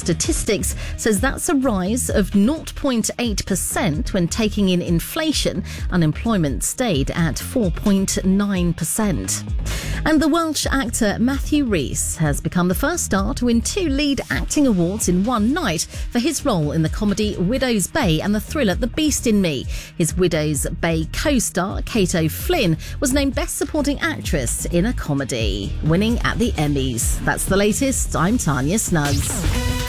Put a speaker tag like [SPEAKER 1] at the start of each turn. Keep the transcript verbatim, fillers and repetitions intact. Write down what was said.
[SPEAKER 1] Statistics says that's a rise of zero point eight percent when taking in inflation. Unemployment stayed at four point nine percent. And the Welsh actor Matthew Rhys has become the first star to win two lead acting awards in one night for his role in the comedy Widow's Bay and the thriller The Beast in Me. His Widow's Bay co-star, Kate O'Flynn, was named Best Supporting Actress in a Comedy, winning at the Emmys. That's the latest. I'm Tanya Snuggs.